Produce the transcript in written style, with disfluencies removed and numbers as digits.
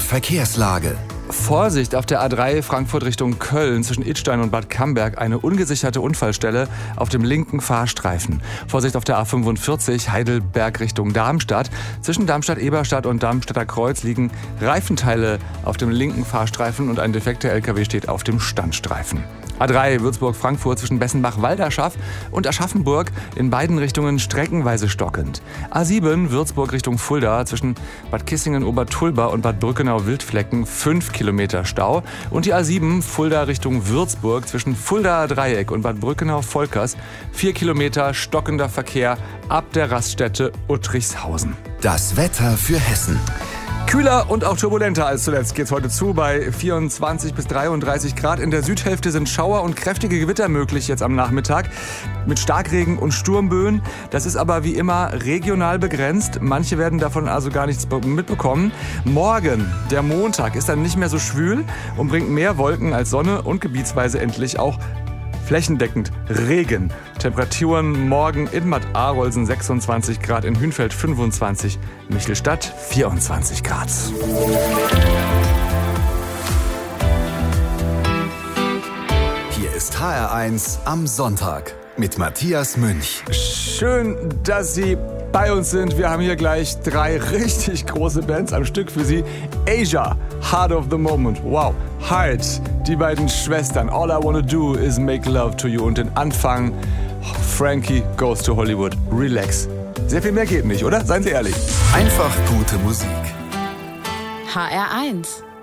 Verkehrslage. Vorsicht auf der A3 Frankfurt Richtung Köln zwischen Idstein und Bad Camberg. Eine ungesicherte Unfallstelle auf dem linken Fahrstreifen. Vorsicht auf der A45 Heidelberg Richtung Darmstadt. Zwischen Darmstadt-Eberstadt und Darmstadter Kreuz liegen Reifenteile auf dem linken Fahrstreifen und ein defekter LKW steht auf dem Standstreifen. A3 Würzburg-Frankfurt zwischen Bessenbach-Walderschaff und Aschaffenburg in beiden Richtungen streckenweise stockend. A7 Würzburg Richtung Fulda zwischen Bad Kissingen-Obertulba und Bad Brückenau-Wildflecken 5 Kilometer Stau. Und die A7 Fulda Richtung Würzburg zwischen Fuldaer Dreieck und Bad Brückenau-Volkers 4 Kilometer stockender Verkehr ab der Raststätte Uttrichshausen. Das Wetter für Hessen. Kühler und auch turbulenter als zuletzt geht's heute zu bei 24 bis 33 Grad. In der Südhälfte sind Schauer und kräftige Gewitter möglich jetzt am Nachmittag mit Starkregen und Sturmböen. Das ist aber wie immer regional begrenzt. Manche werden davon also gar nichts mitbekommen. Morgen, der Montag, ist dann nicht mehr so schwül und bringt mehr Wolken als Sonne und gebietsweise endlich auch flächendeckend Regen. Temperaturen morgen in Bad Arolsen 26 Grad, in Hünfeld 25, Michelstadt 24 Grad. Hier ist HR1 am Sonntag mit Matthias Münch. Schön, dass Sie bei uns sind. Wir haben hier gleich 3 richtig große Bands am Stück für Sie. Asia, Heart of the Moment. Wow. Heart, die beiden Schwestern. All I Wanna Do Is Make Love to You. Und den Anfang, Frankie Goes to Hollywood. Relax. Sehr viel mehr geht nicht, oder? Seien Sie ehrlich. Einfach gute Musik. HR1